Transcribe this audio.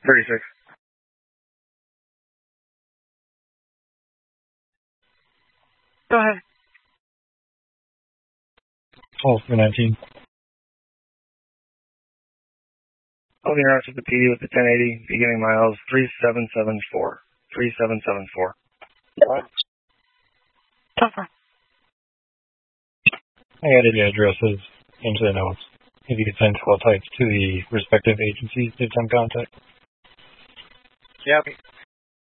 36. Go ahead. 12-19. Holding route to the PD with the 1080, beginning miles 3774. 3774. What? I added the addresses into the notes. If you could send flow types to the respective agencies to some contact. Yep.